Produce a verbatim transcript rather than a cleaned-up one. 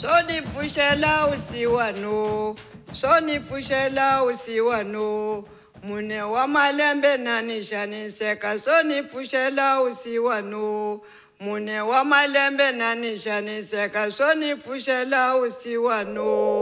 Soni pfuxela usiwano, soni pfuxela usiwano. Mune wa malembe na ni xaniseka, soni pfuxela usiwano. Mune wa malembe na ni xaniseka, soni pfuxela usiwano.